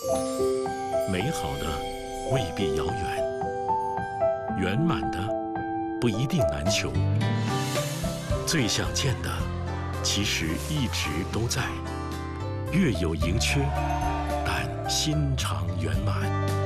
美好的未必遥远，圆满的不一定难求。最想见的，其实一直都在，月有盈缺，但心常圆满。